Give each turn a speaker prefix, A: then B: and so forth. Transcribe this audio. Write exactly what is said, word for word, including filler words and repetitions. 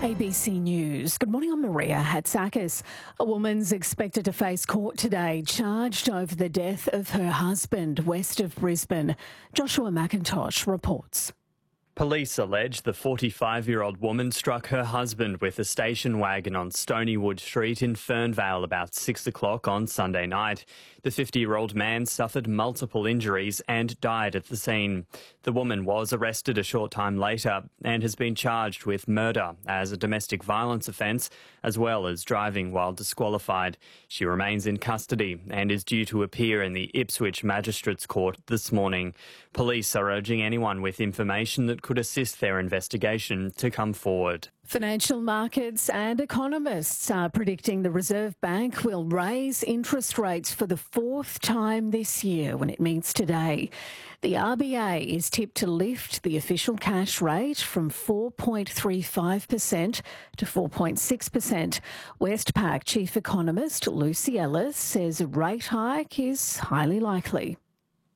A: A B C News. Good morning, I'm Maria Hatzakis. A woman's expected to face court today, charged over the death of her husband west of Brisbane. Joshua McIntosh reports.
B: Police allege the forty-five-year-old woman struck her husband with a station wagon on Stonywood Street in Fernvale about six o'clock on Sunday night. The fifty-year-old man suffered multiple injuries and died at the scene. The woman was arrested a short time later and has been charged with murder as a domestic violence offence, as well as driving while disqualified. She remains in custody and is due to appear in the Ipswich Magistrates Court this morning. Police are urging anyone with information that could assist their investigation to come forward.
A: Financial markets and economists are predicting the Reserve Bank will raise interest rates for the fourth time this year when it meets today. The R B A is tipped to lift the official cash rate from four point three five percent to four point six percent. Westpac Chief Economist Lucy Ellis says a rate hike is highly likely.